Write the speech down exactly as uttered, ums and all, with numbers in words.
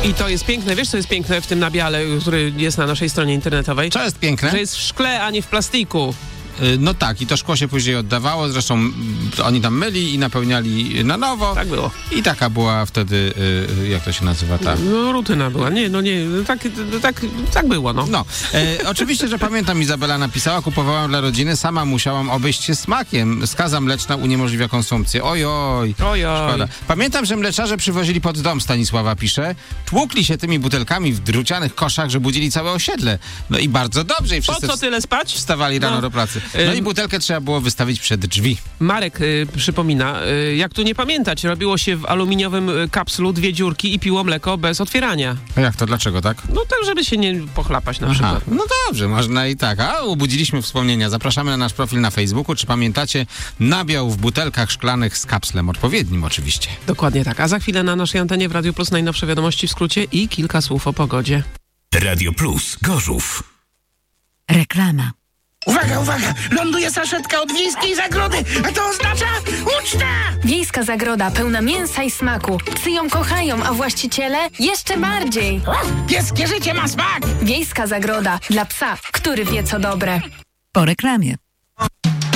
I to jest piękne. Wiesz, co jest piękne w tym nabiale, który jest na naszej stronie internetowej? Co jest piękne? Że jest w szkle, a nie w plastiku. No tak, i to szkło się później oddawało, zresztą oni tam myli i napełniali na nowo. Tak było. I taka była wtedy, jak to się nazywa ta? No rutyna była, nie, no nie, tak, tak, tak było, no. No, e, oczywiście, że pamiętam, Izabela napisała, kupowałam dla rodziny, sama musiałam obejść się smakiem. Skaza mleczna uniemożliwia konsumpcję. Ojoj, Ojoj. szkoda. Pamiętam, że mleczarze przywozili pod dom, Stanisława pisze, tłukli się tymi butelkami w drucianych koszach, że budzili całe osiedle. No i bardzo dobrze. I Po wszyscy co tyle spać? wstawali rano No. do pracy. No i butelkę trzeba było wystawić przed drzwi. Marek y, przypomina, y, jak tu nie pamiętać, robiło się w aluminiowym y, kapslu dwie dziurki i piło mleko bez otwierania. A jak to, dlaczego tak? No tak, żeby się nie pochlapać na Aha, przykład. no dobrze, można i tak. A obudziliśmy wspomnienia. Zapraszamy na nasz profil na Facebooku. Czy pamiętacie nabiał w butelkach szklanych z kapslem? Odpowiednim oczywiście. Dokładnie tak. A za chwilę na naszej antenie w Radio Plus najnowsze wiadomości w skrócie i kilka słów o pogodzie. Radio Plus Gorzów. Reklama. Uwaga, uwaga! Ląduje saszetka od Wiejskiej Zagrody, a to oznacza uczta! Wiejska Zagroda pełna mięsa i smaku. Psy ją kochają, a właściciele jeszcze bardziej. Pieskie życie ma smak! Wiejska Zagroda dla psa, który wie co dobre. Po reklamie.